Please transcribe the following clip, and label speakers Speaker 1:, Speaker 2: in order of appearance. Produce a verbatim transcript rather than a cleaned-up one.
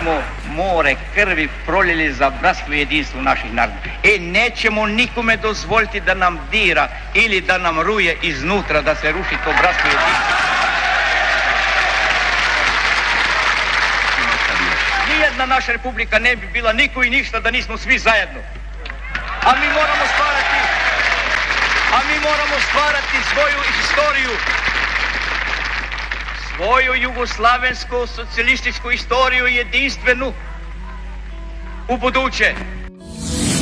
Speaker 1: smo more krvi proljeli za bratstvo i jedinstvo naših naroda. E, nećemo nikome dozvoliti da nam dira ili da nam ruje iznutra, da se ruši to bratstvo i jedinstvo. Nijedna naša republika ne bi bila niko i ništa da nismo svi zajedno. A mi moramo stvarati, a mi moramo stvarati svoju istoriju. Svoju jugoslavensku socijalističku istoriju jedinstvenu u buduće.